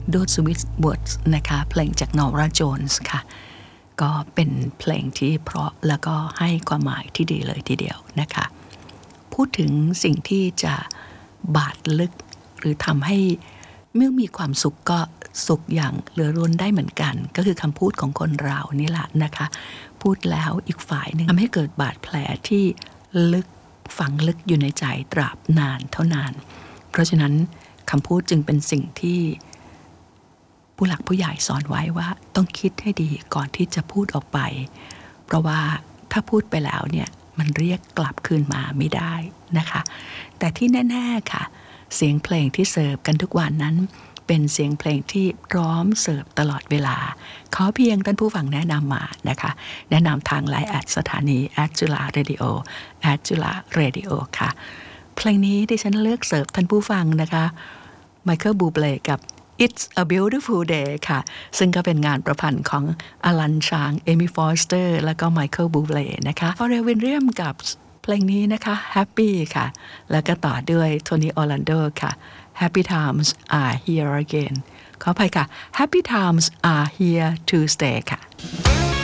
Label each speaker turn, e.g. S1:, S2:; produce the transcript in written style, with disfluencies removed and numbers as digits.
S1: Those Sweet Words นะคะเพลงจาก Norah Jones ค่ะก็เป็นเพลงที่เพราะแล้วก็ให้ความหมายที่ดีเลยทีเดียวนะคะพูดถึงสิ่งที่จะบาดลึกหรือทำให้เมื่อมีความสุขก็สุขอย่างเหลือล้นได้เหมือนกันก็คือคำพูดของคนเรานี่แหละนะคะพูดแล้วอีกฝ่ายหนึ่งทำให้เกิดบาดแผลที่ลึกฝังลึกอยู่ในใจตราบนานเท่านานเพราะฉะนั้นคำพูดจึงเป็นสิ่งที่ผู้หลักผู้ใหญ่สอนไว้ว่าต้องคิดให้ดีก่อนที่จะพูดออกไปเพราะว่าถ้าพูดไปแล้วเนี่ยมันเรียกกลับคืนมาไม่ได้นะคะแต่ที่แน่ๆค่ะเสียงเพลงที่เสิร์ฟกันทุกวันนั้นเป็นเสียงเพลงที่พร้อมเสิร์ฟตลอดเวลาขอเพียงท่านผู้ฟังแนะนำมานะคะแนะนำทาง LINE แอดสถานี @JULA-Radio @JULA-Radio ค่ะเพลงนี้ดิฉันเลือกเสิร์ฟท่านผู้ฟังนะคะไมเคิลบูเบลกับ It's a Beautiful Day ค่ะซึ่งก็เป็นงานประพันธ์ของอลันชางเอมี่ฟอสเตอร์และก็ไมเคิลบูเบลนะคะฟอเรลวินเลียมกับเพลงนี้นะคะ Happy ค่ะแล้วก็ต่อด้วยโทนี่ออร์แลนโดค่ะ Happy Times Are Here Again ขออภัยค่ะ Happy Times Are Here to Stay ค่ะ